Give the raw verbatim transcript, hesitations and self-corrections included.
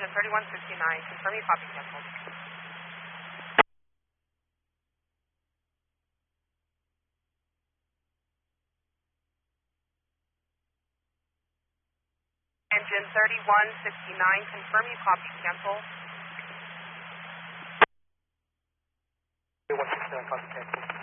Engine thirty-one sixty-nine, confirm you copy, cancel. Engine thirty-one sixty-nine, confirm you copy, cancel. thirty-one sixty-nine, copy, cancel.